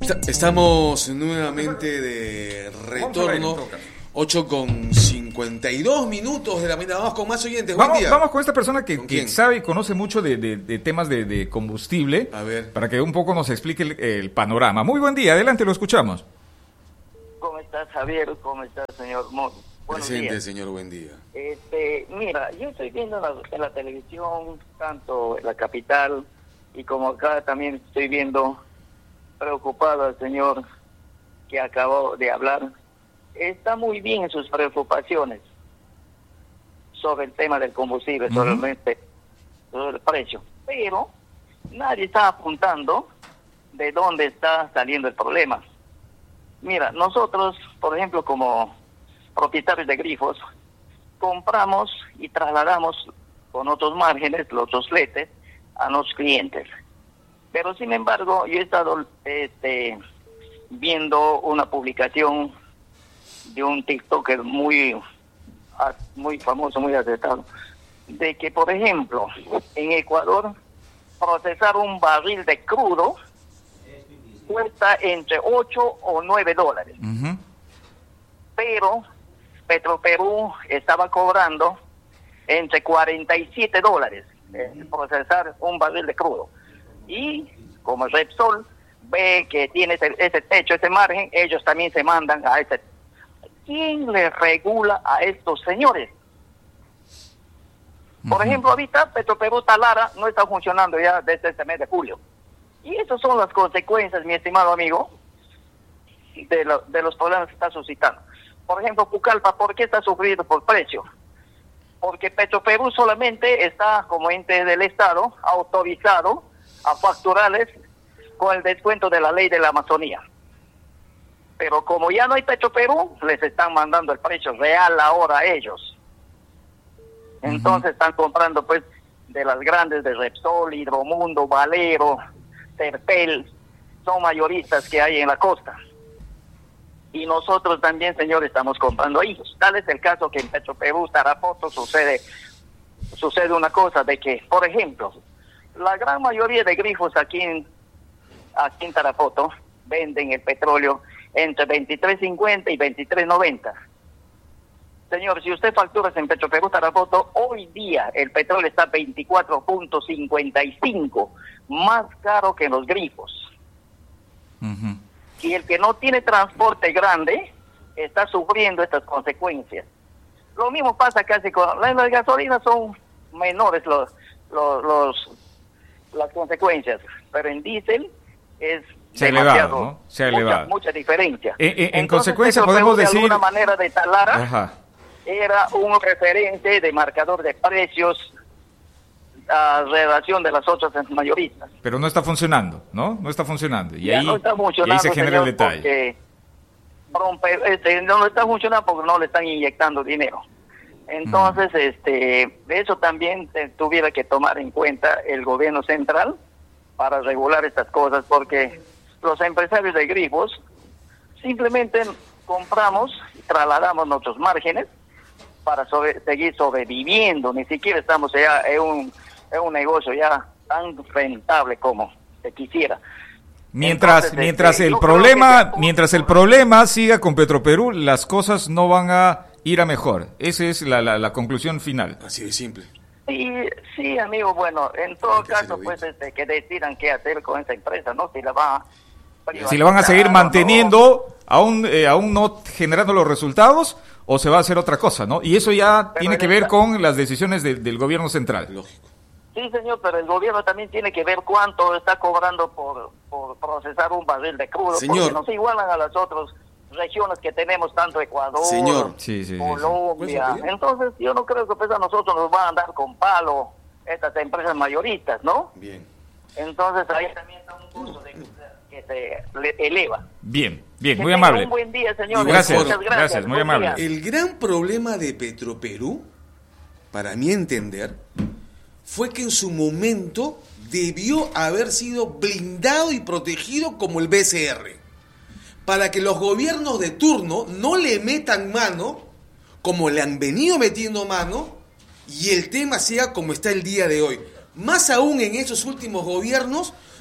Estamos nuevamente de retorno. 8:52 de la mañana. Vamos con más oyentes. Vamos con esta persona que sabe y conoce mucho de temas de combustible. A ver. Para que un poco nos explique el panorama. Muy buen día, adelante, lo escuchamos. ¿Cómo estás, Javier? ¿Cómo estás, señor Mott? Buenos Presente, días. señor, buen día. Mira, yo estoy viendo en la televisión, tanto en la capital y como acá también estoy viendo preocupado al señor que acabó de hablar. Está muy bien en sus preocupaciones sobre el tema del combustible, sobre el precio, pero nadie está apuntando de dónde está saliendo el problema. Mira, nosotros, por ejemplo, como propietarios de grifos, compramos y trasladamos con otros márgenes, los otros fletes, a los clientes. Pero sin embargo, yo he estado viendo una publicación de un TikToker muy famoso, muy acertado, de que, por ejemplo, en Ecuador, procesar un barril de crudo cuesta entre 8 o 9 dólares. Pero Petroperú estaba cobrando entre 47 dólares procesar un barril de crudo. Y como Repsol ve que tiene ese techo, ese margen, ellos también se mandan a ese. ¿Quién le regula a estos señores? Por ejemplo, ahorita Petroperú Talara no está funcionando ya desde este mes de julio. Y esas son las consecuencias, mi estimado amigo, de los problemas que está suscitando. Por ejemplo, Pucallpa, ¿por qué está sufriendo por precio? Porque Petroperú solamente está, como ente del Estado, autorizado a facturarles con el descuento de la ley de la Amazonía. Pero como ya no hay Petroperú, les están mandando el precio real ahora a ellos. Entonces están comprando pues de las grandes de Repsol, Hidromundo, Valero, Terpel, son mayoristas que hay en la costa. Y nosotros también, señor, estamos comprando ahí. Tal es el caso que en Petroperú, Tarapoto, sucede una cosa de que, por ejemplo, la gran mayoría de grifos aquí en Tarapoto venden el petróleo entre 23.50 y 23.90. Señor, si usted factura en Petroperú Tarapoto, hoy día el petróleo está 24.55, más caro que en los grifos. Y el que no tiene transporte grande está sufriendo estas consecuencias. Lo mismo pasa casi con las gasolinas, son menores las consecuencias, pero en diésel es se ha elevado, ¿no? Se ha elevado. Mucha diferencia. En consecuencia podemos decir... De alguna manera de Talara era un referente de marcador de precios a relación de las otras mayoristas. Pero no está funcionando, ¿no? No está funcionando. Y ahí, no está funcionando, y ahí se genera el detalle. No está funcionando porque no le están inyectando dinero. Entonces, de eso también tuviera que tomar en cuenta el gobierno central para regular estas cosas, porque los empresarios de grifos simplemente compramos y trasladamos nuestros márgenes para seguir sobreviviendo. Ni siquiera estamos ya en un negocio ya tan rentable como se quisiera. Mientras el problema siga con Petroperú, las cosas no van a ir a mejor. Esa es la conclusión final. Así de simple. Sí, amigo, bueno, en todo caso, pues, que decidan qué hacer con esa empresa, ¿no? Si la van a seguir manteniendo, aún no generando los resultados, o se va a hacer otra cosa, ¿no? Y eso ya tiene que ver con las decisiones del gobierno central. Lógico. Sí, señor, pero el gobierno también tiene que ver cuánto está cobrando por procesar un barril de crudo, señor, porque no se igualan a las otras regiones que tenemos, tanto Ecuador, señor, Colombia. Entonces yo no creo que pues a nosotros nos van a andar con palo estas empresas mayoristas, ¿no? Bien. Entonces ahí también está un costo que se eleva. Bien, muy amable. Un buen día, señor. Gracias, muy amable. El gran problema de Petroperú, para mi entender, fue que en su momento debió haber sido blindado y protegido como el BCR, para que los gobiernos de turno no le metan mano como le han venido metiendo mano y el tema sea como está el día de hoy. Más aún en esos últimos gobiernos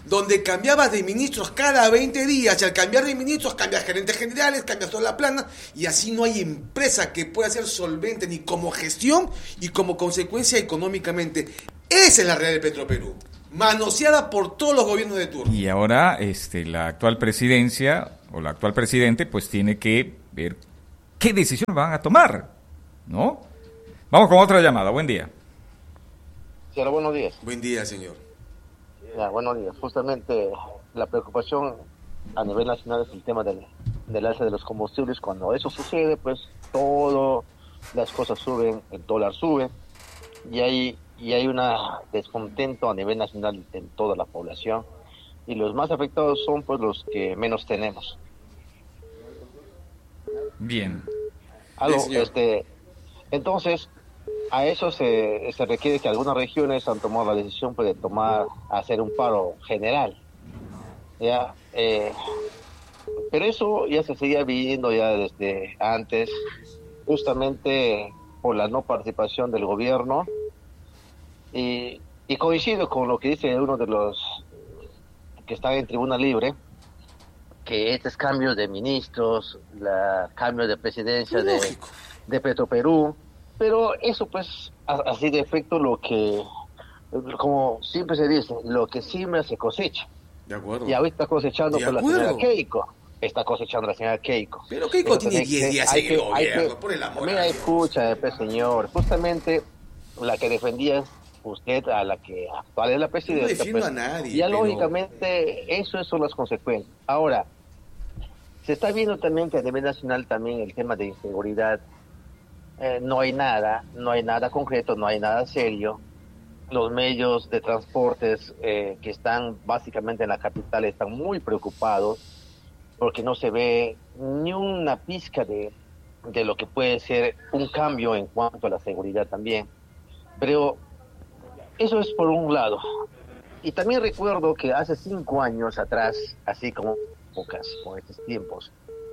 donde cambiabas de ministros cada 20 días, y al cambiar de ministros cambias gerentes generales, cambias toda la plana, y así no hay empresa que pueda ser solvente ni como gestión y como consecuencia económicamente. Esa es la realidad de Petroperú, manoseada por todos los gobiernos de turno. Y ahora la actual presidencia o el actual presidente pues tiene que ver qué decisiones van a tomar, ¿no? Vamos con otra llamada. Buen día. Sí, hola, buenos días. Buen día, señor. Ya, buenos días. Justamente la preocupación a nivel nacional es el tema del alza de los combustibles. Cuando eso sucede, pues todas las cosas suben, el dólar sube y hay un descontento a nivel nacional en toda la población, y los más afectados son pues los que menos tenemos. Bien. Entonces, a eso se requiere que algunas regiones han tomado la decisión pues, de hacer un paro general. ¿Ya? Pero eso ya se seguía viendo ya desde antes, justamente por la no participación del gobierno, y coincido con lo que dice uno de los que están en Tribuna Libre, que estos cambios de ministros, cambio de presidencia de Petroperú, pero eso pues así de efecto lo que, como siempre se dice, lo que siembra se cosecha. De acuerdo. Y ahorita está cosechando por la señora Keiko. Está cosechando la señora Keiko. Pero Keiko tiene 10 días en el gobierno, por el amor. Mira, escucha, señor, justamente la que defendía usted a la que actual es la presidenta. No defiendo a nadie. Ya lógicamente eso son las consecuencias. Ahora, se está viendo también que a nivel nacional también el tema de inseguridad, no hay nada concreto, no hay nada serio. Los medios de transportes que están básicamente en la capital están muy preocupados porque no se ve ni una pizca de lo que puede ser un cambio en cuanto a la seguridad también. Pero eso es por un lado. Y también recuerdo que hace 5 años atrás, así como con estos tiempos,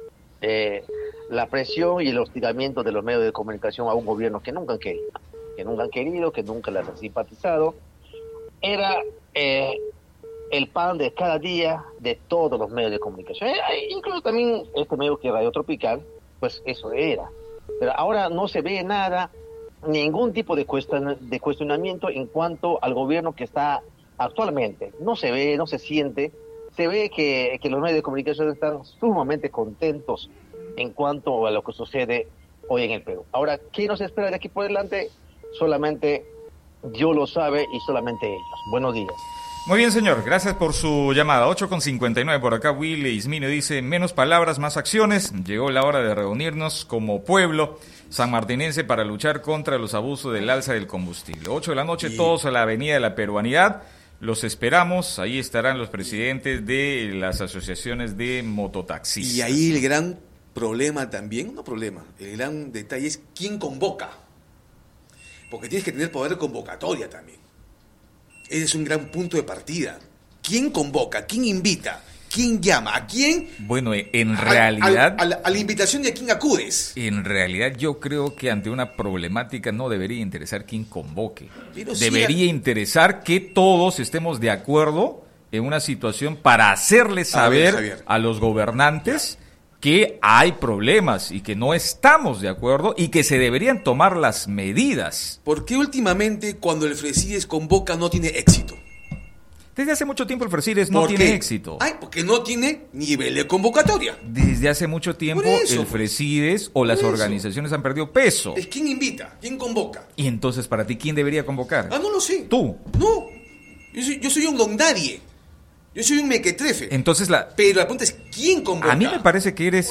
la presión y el hostigamiento de los medios de comunicación a un gobierno que nunca han querido, que nunca les han simpatizado, era el pan de cada día de todos los medios de comunicación. Incluso también este medio que es Radio Tropical, pues eso era. Pero ahora no se ve nada, ningún tipo de cuestionamiento en cuanto al gobierno que está actualmente. No se ve, no se siente. Se ve que los medios de comunicación están sumamente contentos en cuanto a lo que sucede hoy en el Perú. Ahora, ¿qué nos espera de aquí por delante? Solamente Dios lo sabe y solamente ellos. Buenos días. Muy bien, señor. Gracias por su llamada. 8:59 por acá. Willy Ismino dice, menos palabras, más acciones. Llegó la hora de reunirnos como pueblo sanmartinense para luchar contra los abusos del alza del combustible. 8 de la noche, todos a la Avenida de la Peruanidad. Los esperamos. Ahí estarán los presidentes de las asociaciones de mototaxistas. Y ahí el gran problema también, el gran detalle es quién convoca. Porque tienes que tener poder de convocatoria también. Ese es un gran punto de partida. ¿Quién convoca? ¿Quién invita? ¿Quién llama? ¿A quién? Bueno, en realidad... A la invitación de a quién acudes. En realidad yo creo que ante una problemática no debería interesar quién convoque. Pero debería interesar que todos estemos de acuerdo en una situación para hacerles saber a los gobernantes que hay problemas y que no estamos de acuerdo y que se deberían tomar las medidas. ¿Por qué últimamente cuando el Fresides convoca no tiene éxito? Desde hace mucho tiempo el Fresides no tiene éxito. Porque no tiene nivel de convocatoria. Desde hace mucho tiempo el Fresides o las organizaciones han perdido peso. Es quién invita, quién convoca. Y entonces, para ti, ¿quién debería convocar? No lo sé. ¿Tú? No, yo soy un don nadie. Yo soy un mequetrefe. Entonces Pero la pregunta es, ¿quién convoca? A mí me parece que eres,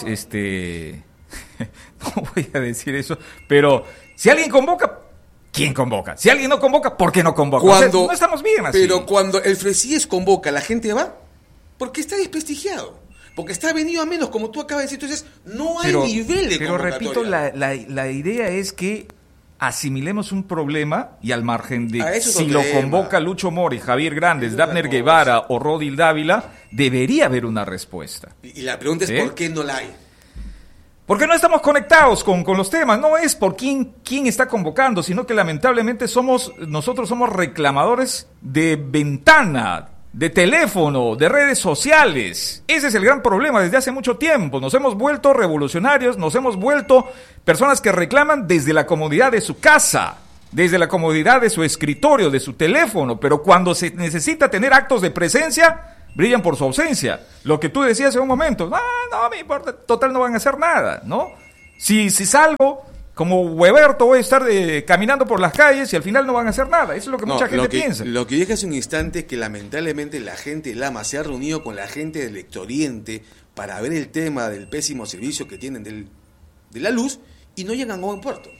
no voy a decir eso, pero si alguien convoca, ¿quién convoca? Si alguien no convoca, ¿por qué no convoca? No estamos bien así. Pero cuando el Fresides convoca, ¿la gente va? Porque está desprestigiado. Porque está venido a menos, como tú acabas de decir. Entonces, no hay nivel de convocatoria. Pero repito, la idea es que asimilemos un problema y al margen de si lo convoca Lucho Mori, Javier Grandes, Dafner Guevara o Rodil Dávila, debería haber una respuesta. Y la pregunta es ¿por qué no la hay? Porque no estamos conectados con los temas, no es por quién está convocando, sino que lamentablemente nosotros somos reclamadores de ventana de teléfono, de redes sociales. Ese es el gran problema desde hace mucho tiempo. Nos hemos vuelto revolucionarios, nos hemos vuelto personas que reclaman desde la comodidad de su casa, desde la comodidad de su escritorio, de su teléfono, pero cuando se necesita tener actos de presencia, brillan por su ausencia. Lo que tú decías en un momento, no me importa, total no van a hacer nada, ¿no? Si salgo como Hueberto voy a estar caminando por las calles y al final no van a hacer nada. Eso es lo que mucha gente piensa. Lo que dije hace un instante es que lamentablemente la gente del Lama se ha reunido con la gente del Lectoriente para ver el tema del pésimo servicio que tienen de la luz y no llegan a buen puerto.